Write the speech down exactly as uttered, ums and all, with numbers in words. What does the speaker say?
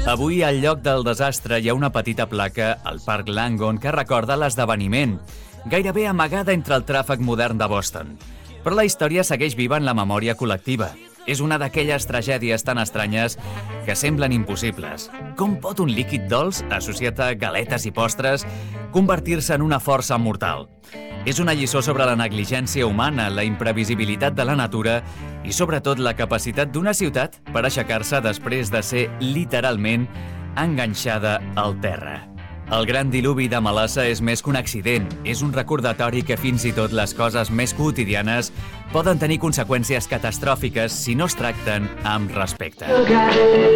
Avui, al lloc del desastre, hi ha una petita placa al Parc Langon que recorda l'esdeveniment, gairebé amagada entre el tràfic modern de Boston. Però la història segueix viva en la memòria col·lectiva. És una d'aquelles tragèdies tan estranyes que semblen impossibles. Com pot un líquid dolç, associat a galetes i postres, convertir-se en una força mortal? És una lliçó sobre la negligència humana, la imprevisibilitat de la natura i, sobretot, la capacitat d'una ciutat per aixecar-se després de ser, literalment, enganxada al terra. El gran diluvi de Melassa és més que un accident. És un recordatori que fins i tot les coses més quotidianes poden tenir conseqüències catastròfiques si no es tracten amb respecte.